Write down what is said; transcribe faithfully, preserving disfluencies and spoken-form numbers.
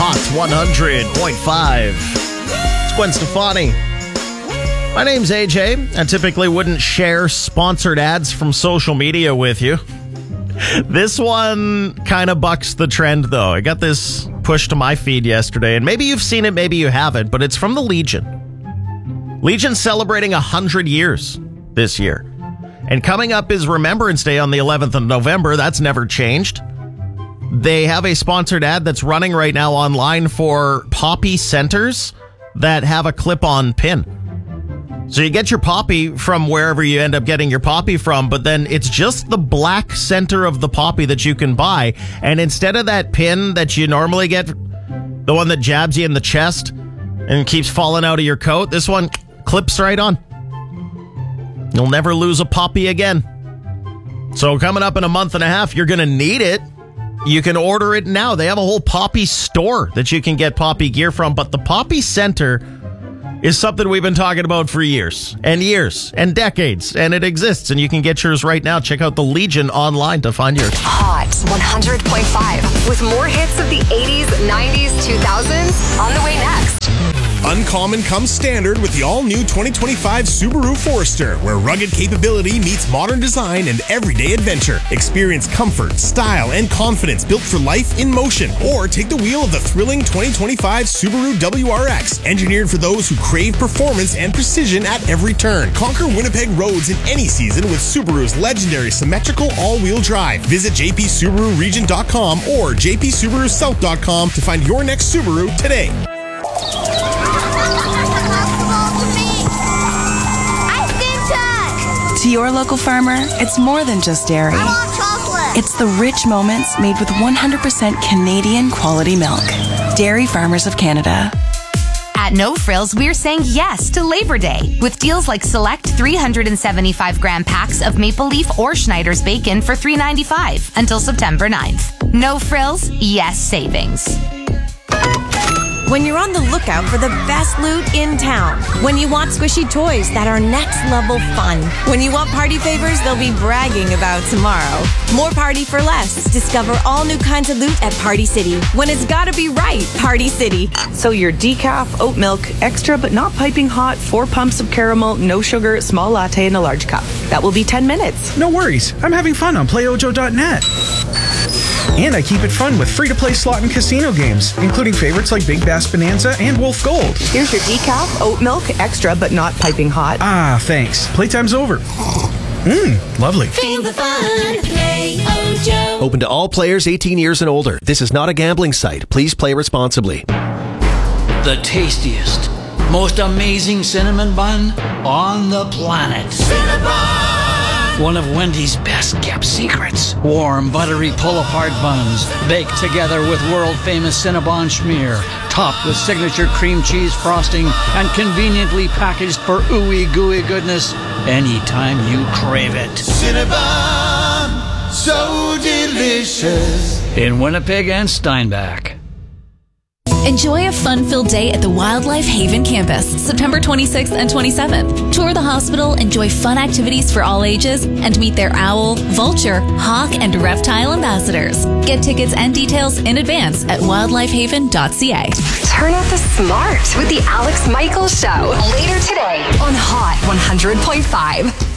Hot one hundred point five. It's Gwen Stefani. My name's A J. I typically wouldn't share sponsored ads from social media with you. This one kind of bucks the trend, though. I got this pushed to my feed yesterday, and maybe you've seen it, maybe you haven't, but it's from the Legion. Legion's celebrating one hundred years this year. And coming up is Remembrance Day on the eleventh of November. That's never changed. They have a sponsored ad that's running right now online for Poppy centers that have a clip-on pin. So you get your Poppy from wherever you end up getting your Poppy from, but then it's just the black center of the Poppy that you can buy. And instead of that pin that you normally get, the one that jabs you in the chest and keeps falling out of your coat, this one clips right on. You'll never lose a Poppy again. So coming up in a month and a half, you're going to need it. You can order it now. They have a whole Poppy store that you can get Poppy gear from, but the Poppy Center is something we've been talking about for years and years and decades, and it exists, and you can get yours right now. Check out the Legion online to find yours. Hot one hundred point five with more hits of the eighties, nineties, two thousands on the way next. Uncommon comes standard with the all-new twenty twenty-five Subaru Forester, where rugged capability meets modern design and everyday adventure. Experience comfort, style, and confidence built for life in motion. Or take the wheel of the thrilling twenty twenty-five Subaru W R X, engineered for those who crave performance and precision at every turn. Conquer Winnipeg roads in any season with Subaru's legendary symmetrical all-wheel drive. Visit j p subaru region dot com or j p subaru south dot com to find your next Subaru today. To your local farmer, it's more than just dairy. I want chocolate. It's the rich moments made with one hundred percent Canadian quality milk. Dairy Farmers of Canada. At No Frills, we're saying yes to Labor Day with deals like select three hundred seventy-five gram packs of Maple Leaf or Schneider's bacon for three dollars and ninety-five cents until September ninth. No Frills, yes savings. When you're on the lookout for the best loot in town. When you want squishy toys that are next level fun. When you want party favors they'll be bragging about tomorrow. More party for less. Discover all new kinds of loot at Party City. When it's gotta be right, Party City. So your decaf, oat milk, extra but not piping hot, four pumps of caramel, no sugar, small latte in a large cup. That will be ten minutes. No worries. I'm having fun on play ojo dot net. And I keep it fun with free-to-play slot and casino games, including favorites like Big Bass Bonanza and Wolf Gold. Here's your decaf, oat milk, extra but not piping hot. Ah, thanks. Playtime's over. Mmm, lovely. Feel the fun. Play Ojo. Open to all players eighteen years and older. This is not a gambling site. Please play responsibly. The tastiest, most amazing cinnamon bun on the planet. Cinnabon! One of Wendy's best kept secrets. Warm, buttery pull-apart buns, baked together with world-famous Cinnabon schmear, topped with signature cream cheese frosting, and conveniently packaged for ooey gooey goodness anytime you crave it. Cinnabon, so delicious. In Winnipeg and Steinbach. Enjoy a fun-filled day at the Wildlife Haven campus, September twenty-sixth and twenty-seventh. Tour the hospital, enjoy fun activities for all ages, and meet their owl, vulture, hawk, and reptile ambassadors. Get tickets and details in advance at wildlife haven dot c a. Turn up the smart with the Alex Michaels Show later today on Hot one hundred point five.